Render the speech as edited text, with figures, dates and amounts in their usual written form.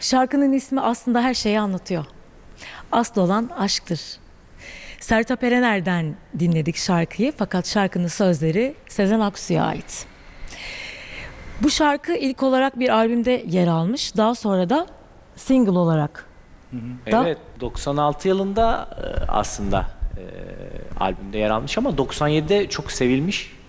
Şarkının ismi aslında her şeyi anlatıyor. Asıl olan aşktır. Sertab Erener'den dinledik şarkıyı fakat şarkının sözleri Sezen Aksu'ya ait. Bu şarkı ilk olarak bir albümde yer almış. Daha sonra da single olarak. Evet, 96 yılında aslında albümde yer almış ama 97'de çok sevilmiş.